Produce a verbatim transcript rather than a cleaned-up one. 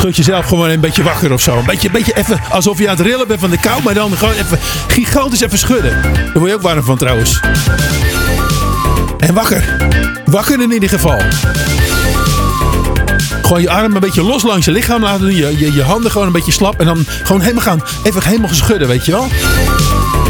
schud jezelf gewoon een beetje wakker of zo. Een beetje, een beetje even alsof je aan het rillen bent van de kou. Maar dan gewoon even gigantisch even schudden. Daar word je ook warm van trouwens. En wakker. Wakker in ieder geval. Gewoon je armen een beetje los langs je lichaam laten doen. Je, je, je handen gewoon een beetje slap. En dan gewoon helemaal gaan. Even helemaal schudden, weet je wel.